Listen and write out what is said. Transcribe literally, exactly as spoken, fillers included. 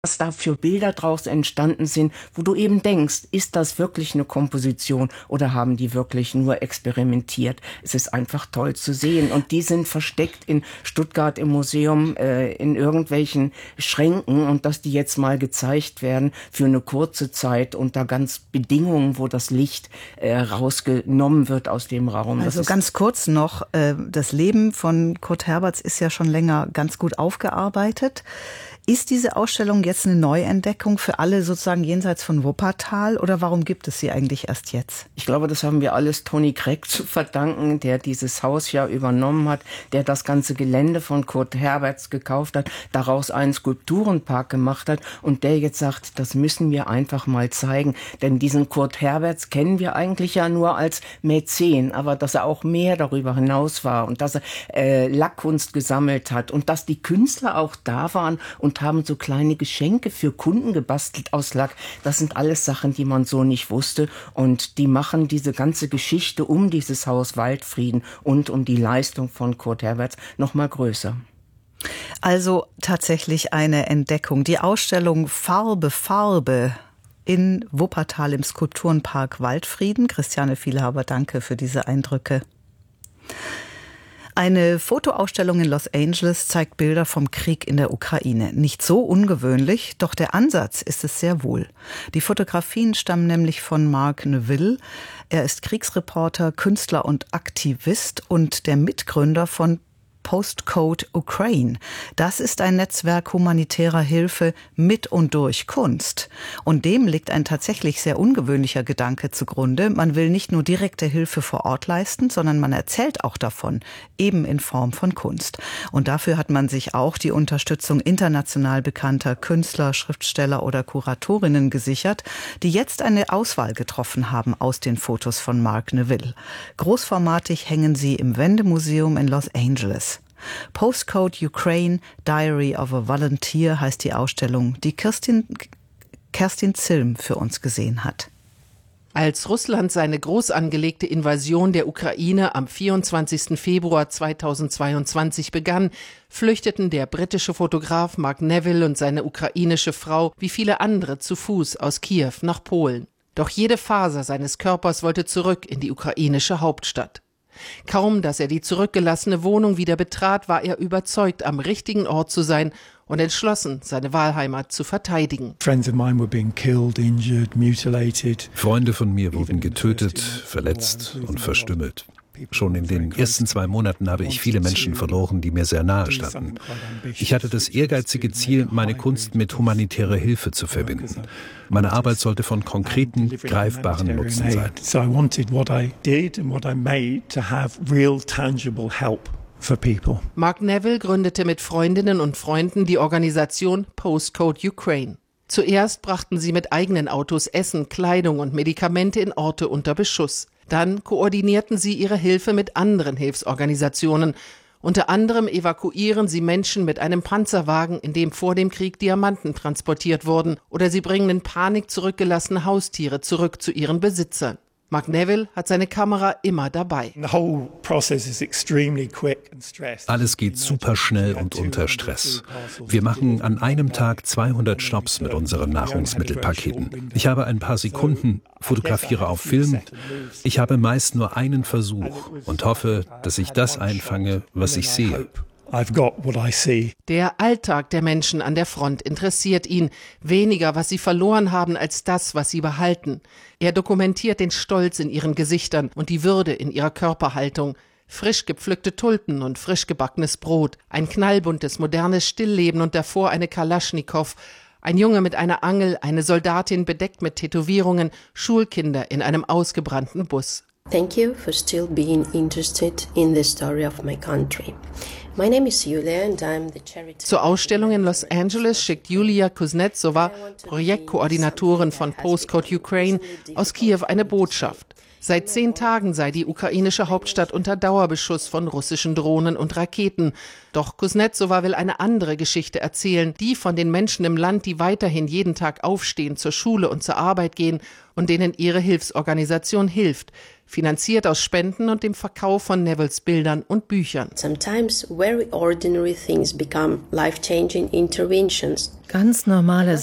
was da für Bilder draus entstanden sind, wo du eben denkst, ist das wirklich eine Komposition oder haben die wirklich nur experimentiert? Es ist einfach toll zu sehen und die sind versteckt in Stuttgart im Museum äh, in irgendwelchen Schränken und dass die jetzt mal gezeigt werden für eine kurze Zeit unter ganz Bedingungen, wo das Licht äh, rausgenommen wird aus dem Raum. Das also ganz kurz noch, äh, das Leben von Kurt Herberts ist ja schon länger ganz gut aufgearbeitet. Ist diese Ausstellung jetzt eine Neuentdeckung für alle sozusagen jenseits von Wuppertal oder warum gibt es sie eigentlich erst jetzt? Ich glaube, das haben wir alles Toni Kreck zu verdanken, der dieses Haus ja übernommen hat, der das ganze Gelände von Kurt Herberts gekauft hat, daraus einen Skulpturenpark gemacht hat und der jetzt sagt, das müssen wir einfach mal zeigen. Denn diesen Kurt Herberts kennen wir eigentlich ja nur als Mäzen, aber dass er auch mehr darüber hinaus war und dass er äh, Lackkunst gesammelt hat und dass die Künstler auch da waren und und haben so kleine Geschenke für Kunden gebastelt aus Lack. Das sind alles Sachen, die man so nicht wusste und die machen diese ganze Geschichte um dieses Haus Waldfrieden und um die Leistung von Kurt Herberts noch mal größer. Also tatsächlich eine Entdeckung. Die Ausstellung Farbe, Farbe in Wuppertal im Skulpturenpark Waldfrieden. Christiane Vielhaber, danke für diese Eindrücke. Eine Fotoausstellung in Los Angeles zeigt Bilder vom Krieg in der Ukraine. Nicht so ungewöhnlich, doch der Ansatz ist es sehr wohl. Die Fotografien stammen nämlich von Mark Neville. Er ist Kriegsreporter, Künstler und Aktivist und der Mitgründer von Postcode Ukraine. Das ist ein Netzwerk humanitärer Hilfe mit und durch Kunst. Und dem liegt ein tatsächlich sehr ungewöhnlicher Gedanke zugrunde. Man will nicht nur direkte Hilfe vor Ort leisten, sondern man erzählt auch davon, eben in Form von Kunst. Und dafür hat man sich auch die Unterstützung international bekannter Künstler, Schriftsteller oder Kuratorinnen gesichert, die jetzt eine Auswahl getroffen haben aus den Fotos von Mark Neville. Großformatig hängen sie im Wendemuseum in Los Angeles. Postcode Ukraine, Diary of a Volunteer heißt die Ausstellung, die Kirstin, Kerstin Zilm für uns gesehen hat. Als Russland seine groß angelegte Invasion der Ukraine am vierundzwanzigsten Februar zweitausendzweiundzwanzig begann, flüchteten der britische Fotograf Mark Neville und seine ukrainische Frau wie viele andere zu Fuß aus Kiew nach Polen. Doch jede Faser seines Körpers wollte zurück in die ukrainische Hauptstadt. Kaum, dass er die zurückgelassene Wohnung wieder betrat, war er überzeugt, am richtigen Ort zu sein und entschlossen, seine Wahlheimat zu verteidigen. Freunde von mir wurden getötet, verletzt und verstümmelt. Schon in den ersten zwei Monaten habe ich viele Menschen verloren, die mir sehr nahe standen. Ich hatte das ehrgeizige Ziel, meine Kunst mit humanitärer Hilfe zu verbinden. Meine Arbeit sollte von konkreten, greifbaren Nutzen sein. Mark Neville gründete mit Freundinnen und Freunden die Organisation Postcode Ukraine. Zuerst brachten sie mit eigenen Autos Essen, Kleidung und Medikamente in Orte unter Beschuss. Dann koordinierten sie ihre Hilfe mit anderen Hilfsorganisationen. Unter anderem evakuieren sie Menschen mit einem Panzerwagen, in dem vor dem Krieg Diamanten transportiert wurden, oder sie bringen in Panik zurückgelassene Haustiere zurück zu ihren Besitzern. Mark Neville hat seine Kamera immer dabei. Alles geht super schnell und unter Stress. Wir machen an einem Tag zweihundert Stopps mit unseren Nahrungsmittelpaketen. Ich habe ein paar Sekunden, fotografiere auf Film. Ich habe meist nur einen Versuch und hoffe, dass ich das einfange, was ich sehe. I've got what I see. Der Alltag der Menschen an der Front interessiert ihn. Weniger, was sie verloren haben, als das, was sie behalten. Er dokumentiert den Stolz in ihren Gesichtern und die Würde in ihrer Körperhaltung. Frisch gepflückte Tulpen und frisch gebackenes Brot. Ein knallbuntes, modernes Stillleben und davor eine Kalaschnikow. Ein Junge mit einer Angel, eine Soldatin bedeckt mit Tätowierungen, Schulkinder in einem ausgebrannten Bus. Thank you for still being interested in the story of my country. My name is Julia and I'm the charity. Zur Ausstellung in Los Angeles schickt Julia Kuznetsova, Projektkoordinatorin von Postcode Ukraine, aus Kiew eine Botschaft. Seit zehn Tagen sei die ukrainische Hauptstadt unter Dauerbeschuss von russischen Drohnen und Raketen. Doch Kuznetsova will eine andere Geschichte erzählen, die von den Menschen im Land, die weiterhin jeden Tag aufstehen, zur Schule und zur Arbeit gehen und denen ihre Hilfsorganisation hilft. finanziert aus Spenden und dem Verkauf von Nevilles Bildern und Büchern. Sometimes very ordinary things become life-changing interventions. Ganz normale